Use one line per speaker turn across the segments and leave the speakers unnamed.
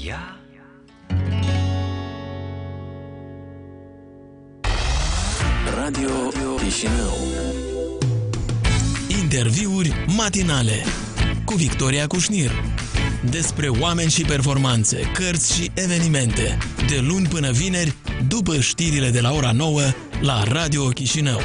ea Radio Chișinău.
Interviuri matinale cu Victoria Cușnir. Despre oameni și performanțe, cărți și evenimente. De luni până vineri, după știrile de la ora 9 la Radio Chișinău.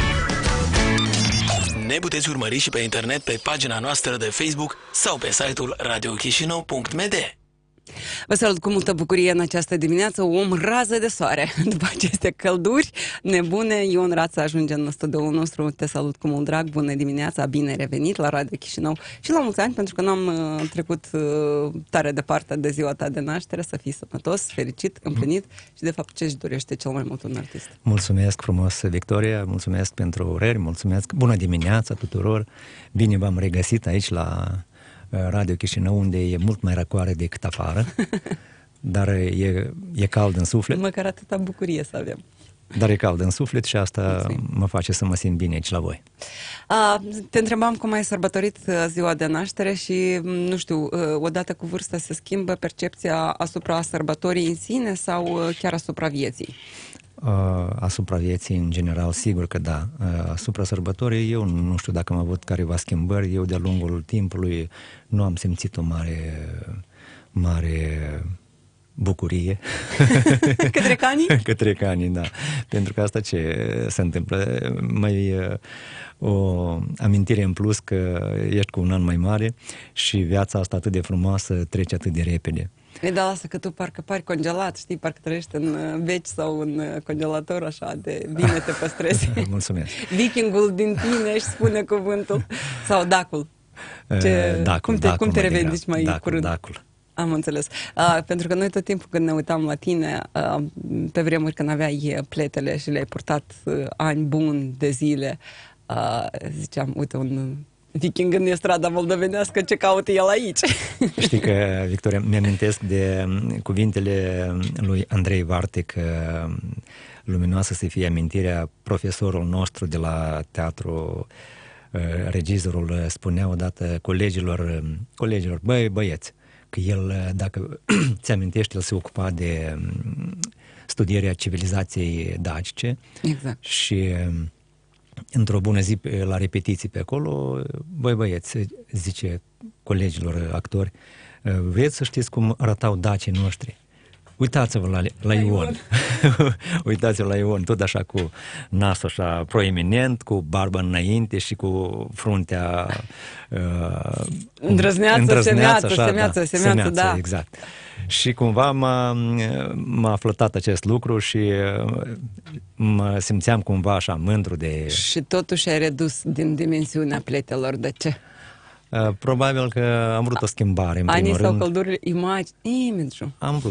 Ne puteți urmări și pe internet pe pagina noastră de Facebook sau pe site-ul radiochișinău.md.
Vă salut cu multă bucurie în această dimineață, om rază de soare. După aceste călduri nebune, Ion Rață ajunge în studioul nostru. Te salut cu mult drag, bună dimineața, bine revenit la Radio Chișinău și la mulți ani, pentru că n-am trecut tare departe de ziua ta de naștere. Să fii sănătos, fericit, împlinit și de fapt ce-și dorește cel mai mult un artist.
Mulțumesc frumos, Victoria, mulțumesc pentru urări, mulțumesc, bună dimineața tuturor, bine v-am regăsit aici la Radio Chișinău, unde e mult mai răcoare decât afară, dar e cald în suflet.
Măcar atâta bucurie să avem.
Dar e cald în suflet și asta mă face să mă simt bine aici la voi.
Te întrebam cum ai sărbătorit ziua de naștere și, nu știu, odată cu vârsta se schimbă percepția asupra sărbătorii în sine sau chiar asupra vieții?
Asupra vieții, în general, sigur că da. Asupra sărbătorii, eu nu știu dacă am avut careva schimbări. Eu, de-a lungul timpului, nu am simțit o mare bucurie.
Către canii?
Către canii, da. Pentru că asta ce se întâmplă? Mai o amintire în plus că ești cu un an mai mare și viața asta atât de frumoasă trece atât de repede.
E, da, lasă că tu parcă pari congelat, știi, parcă trăiești în veci sau în congelator, așa, de bine te păstrezi.
Mulțumesc.
Vikingul din tine își spune cuvântul. Sau dacul. Cum te revendici mai curând?
Dacul.
Am înțeles. Pentru că noi tot timpul când ne uitam la tine, pe vremuri când aveai pletele și le-ai purtat ani buni de zile, ziceam, uite, un viking în strada moldovenească, ce caută el aici?
Știi că, Victoria, mi-amintesc de cuvintele lui Andrei Vartic, luminoasă să fie amintirea, profesorul nostru de la teatru, regizorul, spunea odată colegilor, băi, băieți, că el, dacă ți amintești, el se ocupa de studierea civilizației dacice. Exact. Și într-o bună zi, la repetiții pe acolo, băi băieți, zice colegilor actori, vreți să știți cum arătau dacii noștri? Uitați-vă la Ion. Uitați-vă la Ion, tot așa cu nasul așa proeminent, cu barba înainte și cu fruntea semeață, da. Exact. Și cumva m-a flătat acest lucru și mă simțeam cumva așa mândru de...
Și totuși ai redus din dimensiunea pletelor, de ce?
Probabil că am vrut o schimbare, în primul rând.
Anii sau căldurile, imagine-ul.
Am vrut